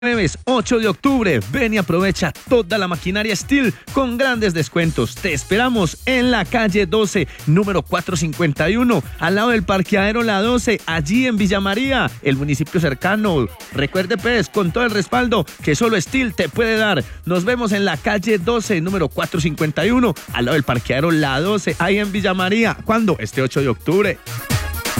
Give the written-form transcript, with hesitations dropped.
Jueves 8 de octubre, ven y aprovecha toda la maquinaria Steel con grandes descuentos. Te esperamos en la calle 12, número 451, al lado del parqueadero La 12, allí en Villa María, el municipio cercano. Recuerde, pues, con todo el respaldo que solo Steel te puede dar. Nos vemos en la calle 12, número 451, al lado del parqueadero La 12, ahí en Villa María. ¿Cuándo? Este 8 de octubre.